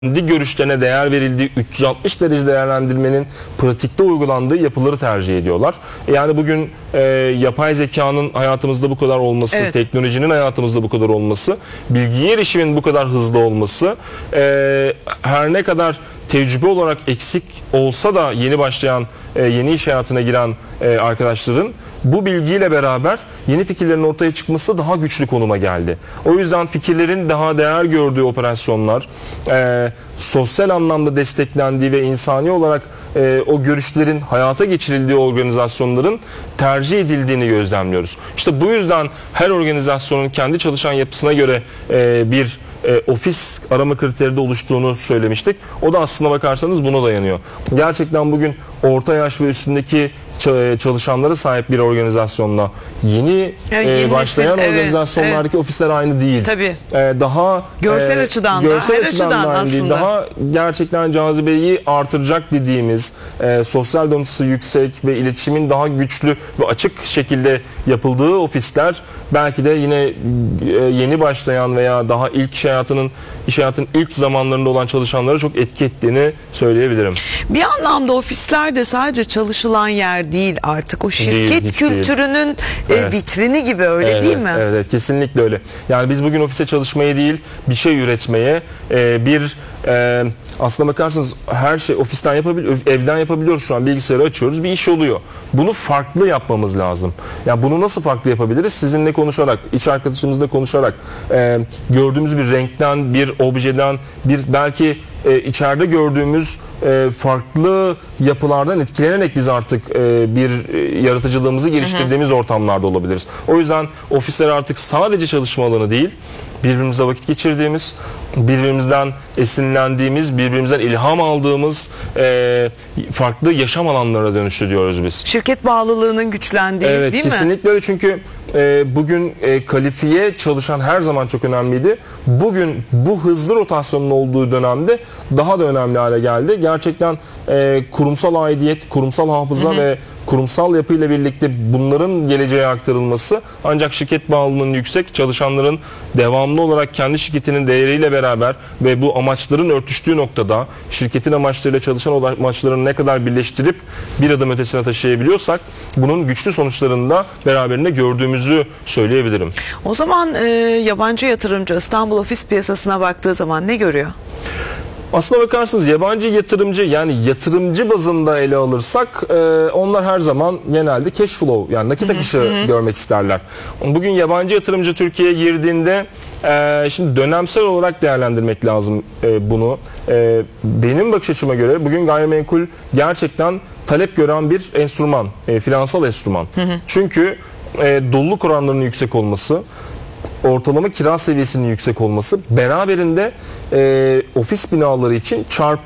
kendi görüşlerine değer verildiği 360 derece değerlendirmenin pratikte uygulandığı yapıları tercih ediyorlar. Yani bugün yapay zekanın hayatımızda bu kadar olması, evet, teknolojinin hayatımızda bu kadar olması, bilgiye erişimin bu kadar hızlı olması, her ne kadar tecrübe olarak eksik olsa da yeni başlayan, yeni iş hayatına giren arkadaşların bu bilgiyle beraber yeni fikirlerin ortaya çıkması da daha güçlü konuma geldi. O yüzden fikirlerin daha değer gördüğü operasyonlar, sosyal anlamda desteklendiği ve insani olarak o görüşlerin hayata geçirildiği organizasyonların tercih edildiğini gözlemliyoruz. İşte bu yüzden her organizasyonun kendi çalışan yapısına göre bir ofis arama kriteri de oluştuğunu söylemiştik. O da aslına bakarsanız buna dayanıyor. Gerçekten bugün orta yaş ve üstündeki çalışanlara sahip bir organizasyonla yeni başlayan organizasyonlardaki ofisler aynı değil. Tabii. Daha görsel açıdan da, her açıdan aynı değil. Daha gerçekten cazibeyi artıracak dediğimiz, sosyal donanımı yüksek ve iletişimin daha güçlü ve açık şekilde yapıldığı ofisler belki de yine yeni başlayan veya daha ilk iş hayatının ilk zamanlarında olan çalışanlara çok etki ettiğini söyleyebilirim. Bir anlamda ofisler de sadece çalışılan yer değil, artık o şirket kültürünün vitrini gibi, öyle değil mi? Evet, kesinlikle öyle. Yani biz bugün ofise çalışmaya değil, bir şey üretmeye, aslına bakarsanız her şey ofisten evden yapabiliyoruz şu an, bilgisayarı açıyoruz, bir iş oluyor. Bunu farklı yapmamız lazım. Yani bunu nasıl farklı yapabiliriz? Sizinle konuşarak, iç arkadaşımızla konuşarak, gördüğümüz bir renkten, bir objeden, belki içeride gördüğümüz farklı yapılardan etkilenerek biz artık bir yaratıcılığımızı geliştirdiğimiz ortamlarda olabiliriz. O yüzden ofisler artık sadece çalışma alanı değil, birbirimize vakit geçirdiğimiz, birbirimizden esinlendiğimiz, birbirimizden ilham aldığımız farklı yaşam alanlarına dönüştü diyoruz biz. Şirket bağlılığının güçlendiği, değil mi? Evet, kesinlikle öyle, çünkü bugün kalifiye çalışan her zaman çok önemliydi. Bugün bu hızlı rotasyonun olduğu dönemde daha da önemli hale geldi. Gerçekten kurumsal aidiyet, kurumsal hafıza ve kurumsal yapıyla birlikte bunların geleceğe aktarılması, ancak şirket bağlılığının yüksek, çalışanların devamlı olarak kendi şirketinin değeriyle beraber ve bu amaçların örtüştüğü noktada şirketin amaçlarıyla çalışan amaçlarını ne kadar birleştirip bir adım ötesine taşıyabiliyorsak bunun güçlü sonuçlarını da beraberinde gördüğümüzü söyleyebilirim. O zaman yabancı yatırımcı İstanbul ofis piyasasına baktığı zaman ne görüyor? Aslına bakarsanız yabancı yatırımcı, yani yatırımcı bazında ele alırsak onlar her zaman genelde cash flow, yani nakit akışı görmek isterler. Bugün yabancı yatırımcı Türkiye'ye girdiğinde şimdi dönemsel olarak değerlendirmek lazım bunu. Benim bakış açıma göre bugün gayrimenkul gerçekten talep gören bir enstrüman, finansal enstrüman. Çünkü doluluk oranlarının yüksek olması, ortalama kira seviyesinin yüksek olması beraberinde ofis binaları için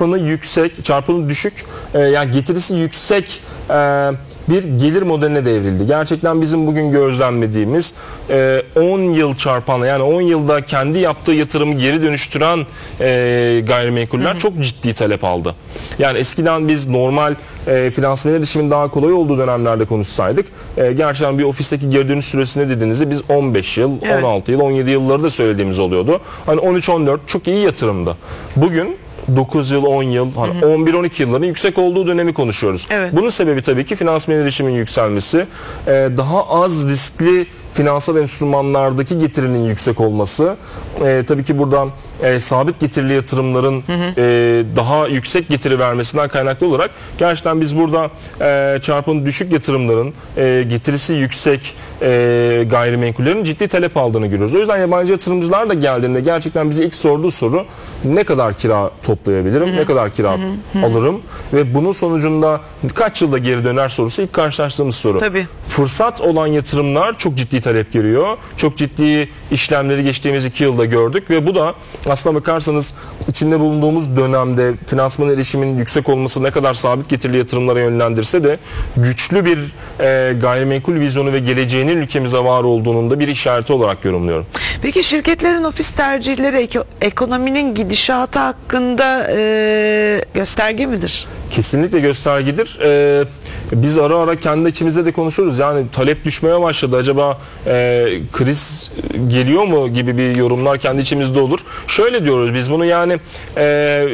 çarpanı düşük, yani getirisi yüksek bir gelir modeline de evrildi. Gerçekten bizim bugün gözlemlediğimiz 10 yıl çarpanla, yani 10 yılda kendi yaptığı yatırımı geri dönüştüren gayrimenkuller çok ciddi talep aldı. Yani eskiden biz normal finansman erişimin daha kolay olduğu dönemlerde konuşsaydık, gerçekten bir ofisteki geri dönüş süresi ne dediğinizde biz 15 yıl, 16 yıl, 17 yılları da söylediğimiz oluyordu. Hani 13-14 çok iyi yatırımdı. Bugün 9 yıl, 10 yıl, 11-12 yılların yüksek olduğu dönemi konuşuyoruz. Evet. Bunun sebebi tabii ki finansman erişimin yükselmesi, daha az riskli finansal enstrümanlardaki getirinin yüksek olması, tabii ki buradan sabit getirili yatırımların daha yüksek getiri vermesinden kaynaklı olarak gerçekten biz burada çarpanı düşük yatırımların getirisi yüksek gayrimenkullerin ciddi talep aldığını görüyoruz. O yüzden yabancı yatırımcılar da geldiğinde gerçekten bize ilk sorduğu soru, ne kadar kira toplayabilirim, ne kadar kira alırım ve bunun sonucunda kaç yılda geri döner sorusu ilk karşılaştığımız soru. Tabii. Fırsat olan yatırımlar çok ciddi talep görüyor. Çok ciddi işlemleri geçtiğimiz 2 yılda gördük ve bu da aslına bakarsanız içinde bulunduğumuz dönemde finansman erişimin yüksek olması ne kadar sabit getirili yatırımlara yönlendirse de güçlü bir gayrimenkul vizyonu ve geleceğinin ülkemize var olduğunun da bir işareti olarak yorumluyorum. Peki şirketlerin ofis tercihleri ekonominin gidişatı hakkında gösterge midir? Kesinlikle göstergedir. Biz ara ara kendi içimizde de konuşuyoruz. Yani talep düşmeye başladı. Acaba kriz geliyor mu gibi bir yorumlar kendi içimizde olur. Şöyle diyoruz biz bunu, yani